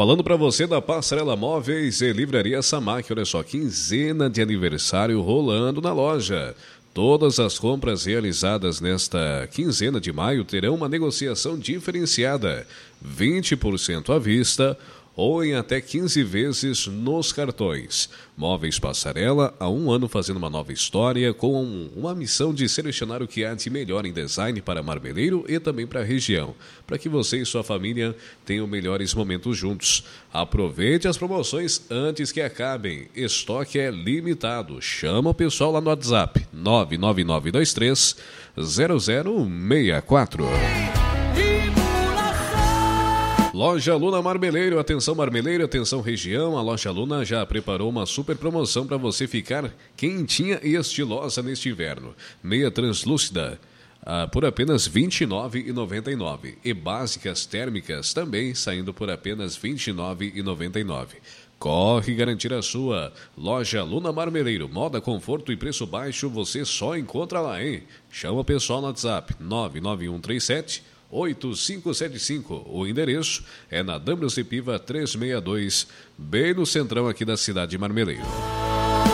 Falando para você da Passarela Móveis e Livraria Samaki, olha só, quinzena de aniversário rolando na loja. Todas as compras realizadas nesta quinzena de maio terão uma negociação diferenciada, 20% à vista ou em até 15 vezes nos cartões. Móveis Passarela, há 1 ano fazendo uma nova história, com uma missão de selecionar o que há de melhor em design para Marmeleiro e também para a região, para que você e sua família tenham melhores momentos juntos. Aproveite as promoções antes que acabem. Estoque é limitado. Chama o pessoal lá no WhatsApp, 99923 0064. Loja Luna Marmeleiro, atenção Marmeleiro, atenção região, a Loja Luna já preparou uma super promoção para você ficar quentinha e estilosa neste inverno. Meia translúcida por apenas R$ 29,99 e básicas térmicas também saindo por apenas R$ 29,99. Corre garantir a sua. Loja Luna Marmeleiro, moda, conforto e preço baixo você só encontra lá, hein? Chama o pessoal no WhatsApp 99137 8575. O endereço é na WC Piva 362, bem no centrão aqui da cidade de Marmeleiro.